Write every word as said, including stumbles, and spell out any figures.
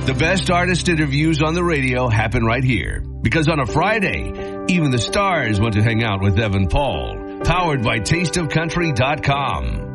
The best artist interviews on the radio happen right here. Because on a Friday, even the stars want to hang out with Evan Paul. Powered by taste of country dot com.